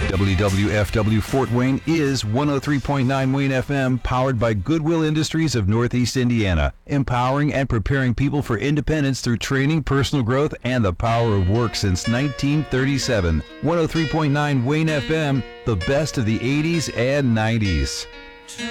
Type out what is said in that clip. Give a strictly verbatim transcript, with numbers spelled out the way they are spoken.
W W F W Fort Wayne is one oh three point nine Wayne F M, powered by Goodwill Industries of Northeast Indiana, empowering and preparing people for independence through training, personal growth, and the power of work since nineteen thirty-seven. one oh three point nine Wayne F M, the best of the eighties and nineties.